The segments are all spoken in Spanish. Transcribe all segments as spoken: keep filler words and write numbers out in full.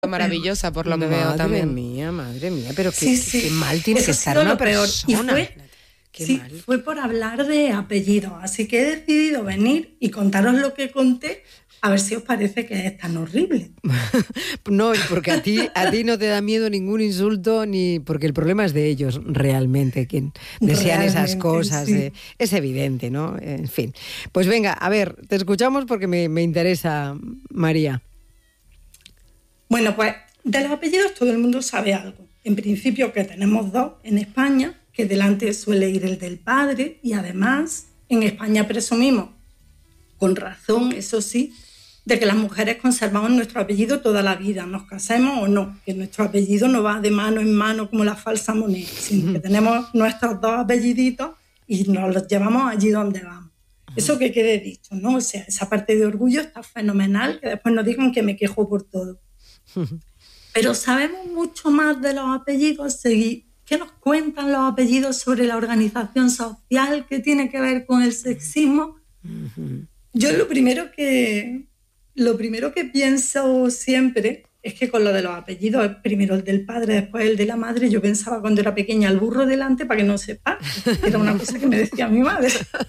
maravillosa, por lo que madre veo también. Madre mía, madre mía, pero qué, Sí, sí. qué mal tiene Eso que ha estar sido una lo peor. Y persona. fue, Qué sí, mal. fue por hablar de apellidos. Así que he decidido venir y contaros lo que conté, a ver si os parece que es tan horrible. No, porque a ti, a ti no te da miedo ningún insulto, ni porque el problema es de ellos realmente, quien desean Realmente, esas cosas. sí. eh, es evidente, ¿no? En fin. Pues venga, a ver, te escuchamos porque me, me interesa, María. Bueno, pues de los apellidos todo el mundo sabe algo. En principio que tenemos dos en España, que delante suele ir el del padre, y además en España presumimos, con razón, eso sí, de que las mujeres conservamos nuestro apellido toda la vida, nos casemos o no, que nuestro apellido no va de mano en mano como la falsa moneda, sino que tenemos nuestros dos apelliditos y nos los llevamos allí donde vamos. Eso que quede dicho, ¿no? O sea, esa parte de orgullo está fenomenal, que después nos digan que me quejo por todo. Pero sabemos mucho más de los apellidos. ¿Qué nos cuentan los apellidos sobre la organización social? ¿Qué tiene que ver con el sexismo? Yo lo primero que, lo primero que pienso siempre es que con lo de los apellidos, primero el del padre, después el de la madre, yo pensaba cuando era pequeña el burro delante para que no sepa. Era una cosa que me decía mi madre.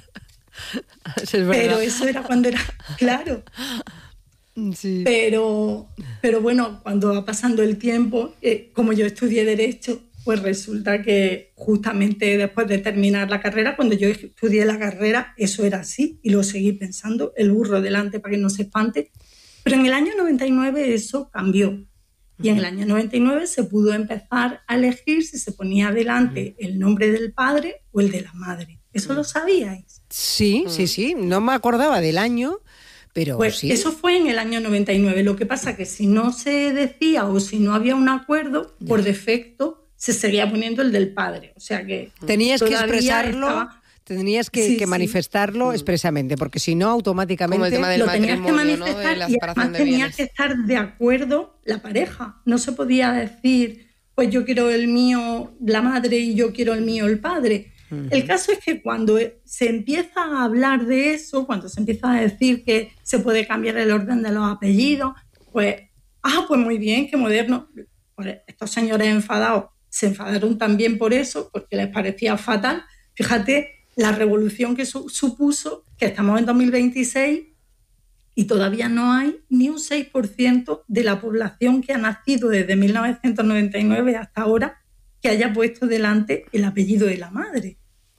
Eso es verdad. Pero eso era cuando era... Claro. Sí. Pero, pero bueno, cuando va pasando el tiempo, eh, como yo estudié Derecho, pues resulta que justamente después de terminar la carrera, cuando yo estudié la carrera, eso era así y lo seguí pensando, el burro delante para que no se espante. Pero en el año noventa y nueve eso cambió. Y en el año noventa y nueve se pudo empezar a elegir si se ponía delante el nombre del padre o el de la madre. ¿Eso lo sabíais? Sí, sí, sí. No me acordaba del año. Pero pues sí. Eso fue en el año noventa y nueve. Lo que pasa que si no se decía o si no había un acuerdo, ya. por defecto se seguía poniendo el del padre. O sea que tenías que expresarlo, estaba... tenías que, sí, que manifestarlo sí. expresamente, porque si no automáticamente como el tema del lo tenías que manifestar, ¿no? De la y además tenía que estar de acuerdo la pareja. No se podía decir, pues yo quiero el mío la madre y yo quiero el mío el padre. El caso es que cuando se empieza a hablar de eso, cuando se empieza a decir que se puede cambiar el orden de los apellidos, pues, ah, pues muy bien, qué moderno. Pues estos señores enfadados se enfadaron también por eso, porque les parecía fatal. Fíjate la revolución que su- supuso que estamos en dos mil veintiséis y todavía no hay ni un seis por ciento de la población que ha nacido desde mil novecientos noventa y nueve hasta ahora que haya puesto delante el apellido de la madre.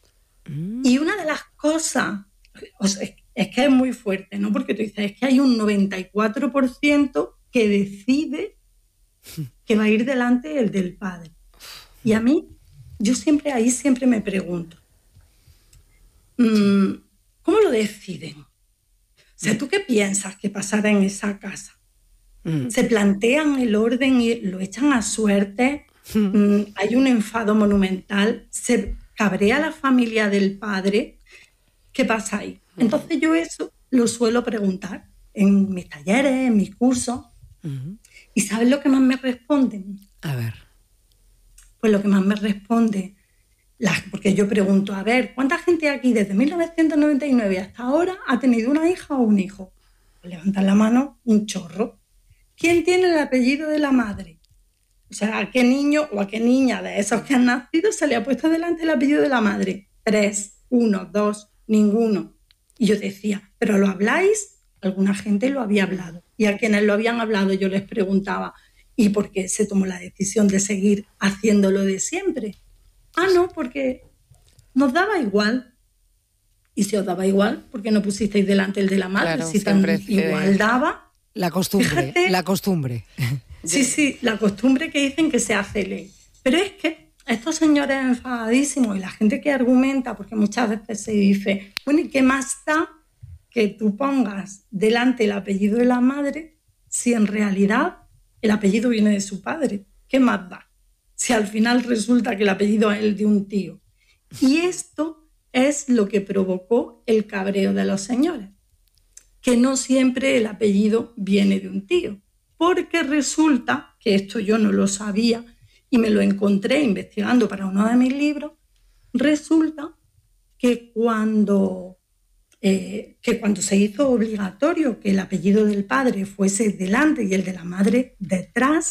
Y una de las cosas, o sea, es, es que es muy fuerte, ¿no? Porque tú dices, es que hay un noventa y cuatro por ciento que decide que va a ir delante el del padre. Y a mí, yo siempre ahí siempre me pregunto, ¿cómo lo deciden? O sea, ¿tú qué piensas que pasará en esa casa? ¿Se plantean el orden y lo echan a suerte? ¿Hay un enfado monumental? ¿Se cabrea la familia del padre? ¿Qué pasa ahí? Entonces yo eso lo suelo preguntar en mis talleres, en mis cursos. Uh-huh. ¿Y sabes lo que más me responden? A ver. Pues lo que más me responde, la, porque yo pregunto, a ver, ¿cuánta gente aquí desde mil novecientos noventa y nueve hasta ahora ha tenido una hija o un hijo? Pues levantan la mano un chorro. ¿Quién tiene el apellido de la madre? O sea, ¿a qué niño o a qué niña de esos que han nacido se le ha puesto delante el apellido de la madre? Tres, uno, dos, ninguno. Y yo decía, ¿pero lo habláis? Alguna gente lo había hablado. Y a quienes lo habían hablado yo les preguntaba, ¿y por qué se tomó la decisión de seguir haciéndolo de siempre? Ah, no, porque nos daba igual. Y si os daba igual, ¿por qué no pusisteis delante el de la madre? Claro, si tan igual daba... La costumbre, Fíjate, la costumbre. Sí, sí, la costumbre que dicen que se hace ley. Pero es que estos señores enfadadísimos y la gente que argumenta, porque muchas veces se dice, bueno, ¿y qué más da que tú pongas delante el apellido de la madre si en realidad el apellido viene de su padre? ¿Qué más da? Si al final resulta que el apellido es el de un tío. Y esto es lo que provocó el cabreo de los señores, que no siempre el apellido viene de un tío. Porque resulta, que esto yo no lo sabía y me lo encontré investigando para uno de mis libros, resulta que cuando, eh, que cuando se hizo obligatorio que el apellido del padre fuese delante y el de la madre detrás,